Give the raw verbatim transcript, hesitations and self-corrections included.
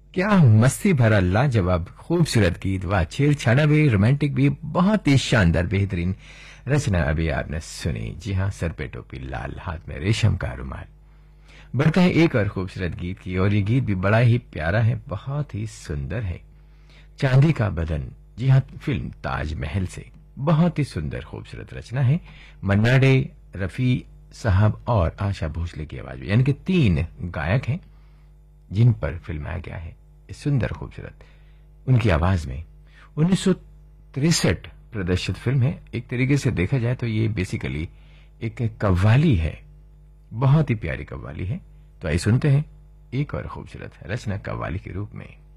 क्या मस्ती भरा लाजवाब खूबसूरत गीत, वाह, छेड़छाड़ा भी, रोमांटिक भी, बहुत ही शानदार बेहतरीन रचना अभी आपने सुनी। जी हाँ, सर पे टोपी, लाल, हाथ में रेशम का रुमाल। बढ़ता है एक और खूबसूरत गीत की, और ये गीत भी बड़ा ही प्यारा है, बहुत ही सुंदर है। चांदी का बदन, जी हाँ, फिल्म ताजमहल से। बहुत ही सुंदर खूबसूरत रचना है। मन्ना डे, रफी साहब और आशा भोसले की आवाज में, यानी कि तीन गायक हैं जिन पर फिल्माया गया है इस सुंदर खूबसूरत उनकी आवाज में। उन्नीस सौ तिरसठ प्रदर्शित फिल्म है। एक तरीके से देखा जाए तो ये बेसिकली एक कव्वाली है, बहुत ही प्यारी कव्वाली है। तो आइए सुनते हैं एक और खूबसूरत रचना कव्वाली के रूप में।